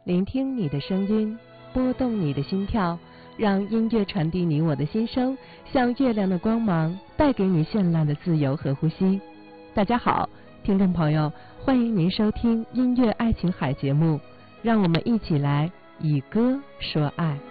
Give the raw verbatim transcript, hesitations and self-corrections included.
聆听你的声音，拨动你的心跳，让音乐传递你我的心声，像月亮的光芒，带给你绚烂的自由和呼吸。大家好，听众朋友，欢迎您收听音乐爱琴海节目，让我们一起来以歌说爱。